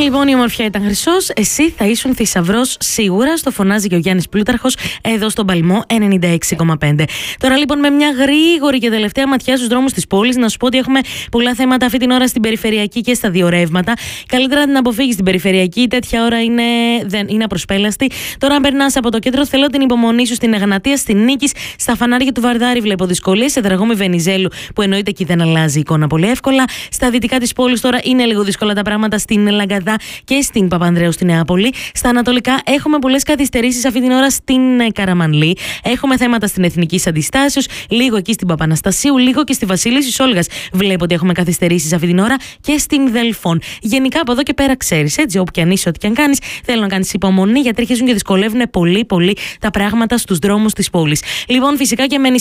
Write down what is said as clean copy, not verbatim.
λοιπόν η ομορφιά ήταν χρυσός, εσύ θα ήσουν θησαυρός σίγουρα, στο φωνάζει και ο Γιάννης Πλούταρχος εδώ στον Παλμό 96,5. Τώρα λοιπόν με μια γρήγορη και τελευταία ματιά στους δρόμους της πόλης, να σου πω ότι έχουμε πολλά θέματα αυτή την ώρα στην περιφερειακή και στα δύο ρεύματα. Καλύτερα να την αποφύγεις στην περιφερειακή, τέτοια ώρα είναι απροσπέλαστη. Τώρα, αν περνάς από το κέντρο, θέλω την υπομονή σου στην Εγνατία, στην Νίκης, στα φανάρια του Βαρδάρη βλέπω δυσκολίες, σε Δραγόμη Βενιζέλου που εννοείται εκεί δεν αλλάζει η εικόνα πολύ εύκολα. Στα δυτικά της πόλης τώρα είναι λίγο δύσκολα τα πράγματα στην Λαγκαδά και στην Παπανδρέου στη Νεάπολη. Στα ανατολικά έχουμε πολλές καθυστερήσεις αυτή την ώρα στην Καραμανλή. Έχουμε θέματα στην Εθνική Αντιστάσεως, λίγο εκεί στην Παπαναστασίου, λίγο και στη Βασίλισσης Όλγας. Βλέπω ότι έχουμε καθυστερήσεις αυτή την ώρα και στην Δελφών. Γενικά από εδώ και πέρα ξέρεις, έτσι, όπου και αν είσαι, ό,τι και αν κάνεις, θέλω να κάνεις υπομονή γιατί αρχίζουν και δυσκολεύουν πολύ τα πράγματα στους δρόμους της πόλης. Λοιπόν, φυσικά και μένεις